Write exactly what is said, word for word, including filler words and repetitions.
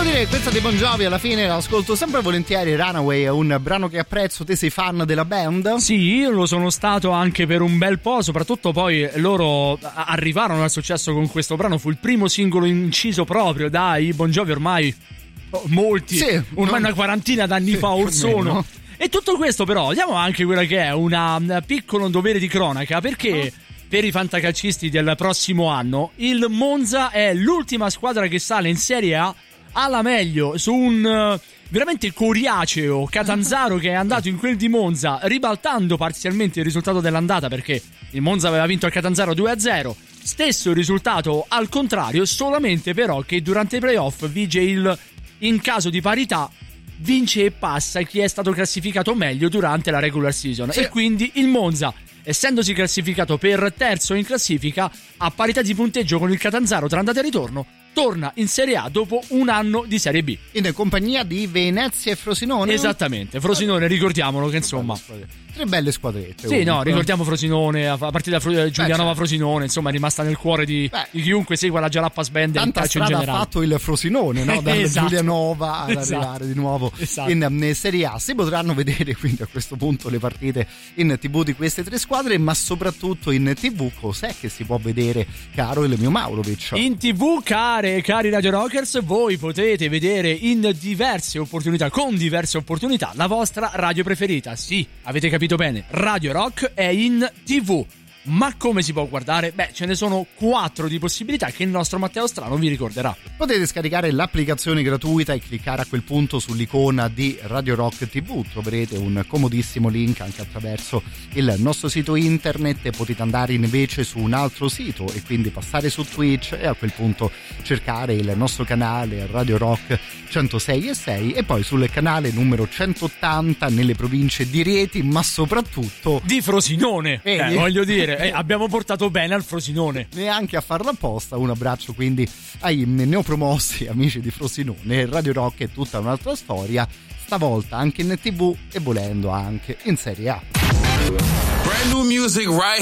dire che questa dei Bon Jovi alla fine l'ascolto sempre volentieri. Runaway è un brano che apprezzo. Te sei fan della band? Sì, io lo sono stato anche per un bel po', soprattutto poi loro arrivarono al successo con questo brano, fu il primo singolo inciso proprio dai Bon Jovi ormai molti, sì, ormai non... una quarantina d'anni sì, fa or sono. E tutto questo però, diamo anche quella che è una, un piccolo dovere di cronaca, perché... Oh. Per i fantacalcisti del prossimo anno, il Monza è l'ultima squadra che sale in Serie A alla meglio su un uh, veramente coriaceo Catanzaro che è andato in quel di Monza ribaltando parzialmente il risultato dell'andata, perché il Monza aveva vinto al Catanzaro due a zero. Stesso risultato al contrario, solamente però che durante i playoff vige il in caso di parità vince e passa chi è stato classificato meglio durante la regular season, sì. E quindi il Monza, essendosi classificato per terzo in classifica, a parità di punteggio con il Catanzaro tra andata e ritorno, torna in Serie A dopo un anno di Serie B. In compagnia di Venezia e Frosinone? Esattamente, Frosinone, ricordiamolo che insomma... Tre belle squadrette. Sì, comunque. No, ricordiamo Frosinone, a partire da Fro- Giulianova, certo. Frosinone, insomma è rimasta nel cuore di, di chiunque segua la Jalapas Band e il calcio in generale. Tanta strada ha fatto il Frosinone, no? Dalla esatto. Giulianova ad esatto. arrivare di nuovo esatto. in Serie A. Si potranno vedere quindi a questo punto le partite in tivù di queste tre squadre, ma soprattutto in tivù cos'è che si può vedere, caro il mio Maurovic? In tivù, care, cari Radio Rockers, voi potete vedere in diverse opportunità, con diverse opportunità, la vostra radio preferita. Sì, avete capito bene, Radio Rock è in tivù. Ma come si può guardare? Beh, ce ne sono quattro di possibilità che il nostro Matteo Strano vi ricorderà. Potete scaricare l'applicazione gratuita e cliccare a quel punto sull'icona di Radio Rock tivù. Troverete un comodissimo link anche attraverso il nostro sito internet e potete andare invece su un altro sito e quindi passare su Twitch e a quel punto cercare il nostro canale Radio Rock centosei e sei e poi sul canale numero centottanta nelle province di Rieti, ma soprattutto di Frosinone. Eh, voglio dire, eh, abbiamo portato bene al Frosinone. Neanche a farla apposta. Un abbraccio quindi ai neopromossi amici di Frosinone. Radio Rock è tutta un'altra storia, stavolta anche in tivù e volendo anche in Serie A. Brand new music right